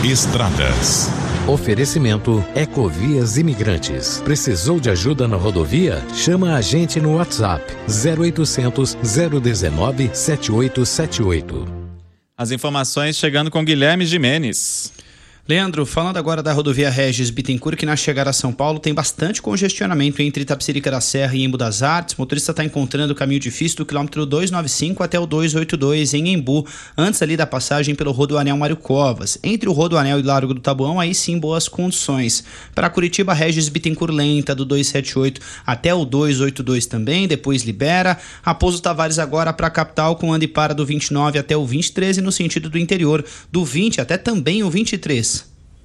Estradas. Oferecimento Ecovias Imigrantes. Precisou de ajuda na rodovia? Chama a gente no WhatsApp 0800 019 7878. As informações chegando com Guilherme Gimenez. Leandro, falando agora da rodovia Regis Bittencourt, que na chegada a São Paulo tem bastante congestionamento entre Itapecerica da Serra e Embu das Artes. O motorista está encontrando o caminho difícil do quilômetro 295 até o 282 em Embu, antes ali da passagem pelo Rodoanel Mário Covas. Entre o Rodoanel e Largo do Taboão, aí sim boas condições. Para Curitiba, Regis Bittencourt lenta do 278 até o 282 também, depois libera. Raposo Tavares agora para a capital com anda e para do 29 até o 23 e no sentido do interior, do 20 até também o 23.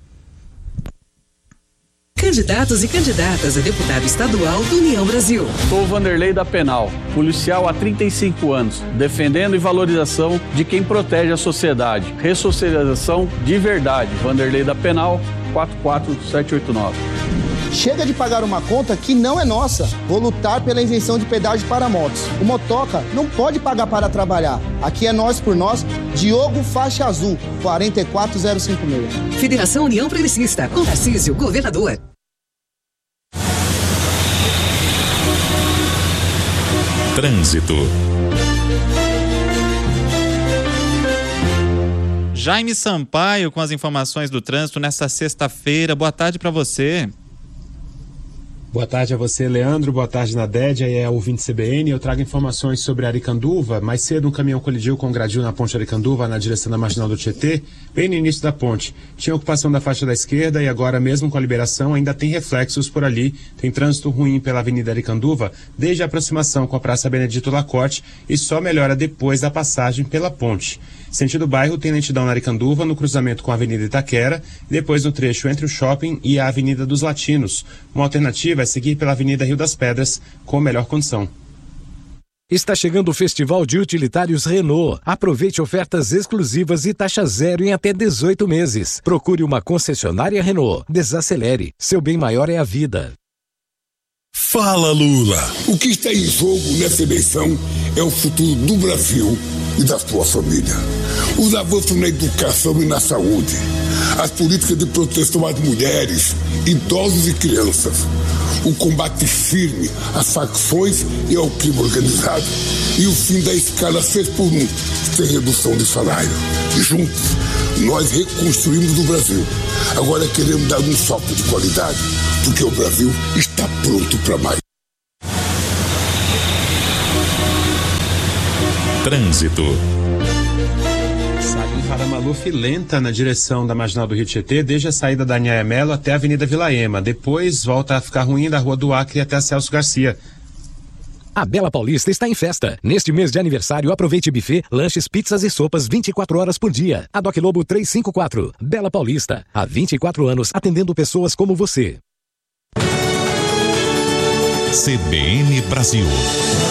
Candidatos e candidatas a deputado estadual do União Brasil. Sou Vanderlei da Penal, policial há 35 anos, defendendo e valorização de quem protege a sociedade. Ressocialização de verdade. Vanderlei da Penal, 44789. Chega de pagar uma conta que não é nossa. Vou lutar pela isenção de pedágio para motos. O motoca não pode pagar para trabalhar. Aqui é nós por nós. Diogo Faixa Azul, 44056. Federação União Progressista, com Tarcísio, governador. Trânsito. Jaime Sampaio com as informações do trânsito nesta sexta-feira. Boa tarde para você. Boa tarde a você, Leandro. Boa tarde, Nadédia e ouvinte CBN. Eu trago informações sobre Aricanduva. Mais cedo, um caminhão colidiu com um gradil na ponte Aricanduva, na direção da Marginal do Tietê, bem no início da ponte. Tinha ocupação da faixa da esquerda e agora, mesmo com a liberação, ainda tem reflexos por ali. Tem trânsito ruim pela Avenida Aricanduva, desde a aproximação com a Praça Benedito Lacorte e só melhora depois da passagem pela ponte. Sentido bairro tem lentidão na Aricanduva, no cruzamento com a Avenida Itaquera e depois no trecho entre o shopping e a Avenida dos Latinos. Uma alternativa é seguir pela Avenida Rio das Pedras, com melhor condição. Está chegando o Festival de Utilitários Renault. Aproveite ofertas exclusivas e taxa zero em até 18 meses. Procure uma concessionária Renault. Desacelere. Seu bem maior é a vida. Fala, Lula! O que está em jogo nessa eleição é o futuro do Brasil e da sua família. Os avanços na educação e na saúde, as políticas de proteção às mulheres, idosos e crianças, o combate firme às facções e ao crime organizado e o fim da escala 6x1, sem redução de salário. Juntos, nós reconstruímos o Brasil. Agora queremos dar um salto de qualidade, porque o Brasil está pronto para mais. Trânsito. Sabe, para Maluf lenta na direção da Marginal do Rio Tietê, desde a saída da Nhaia Melo até a Avenida Vila Ema. Depois volta a ficar ruim da Rua do Acre até a Celso Garcia. A Bela Paulista está em festa. Neste mês de aniversário, aproveite buffet, lanches, pizzas e sopas 24 horas por dia. A Doc Lobo 354. Bela Paulista. Há 24 anos atendendo pessoas como você. CBN Brasil.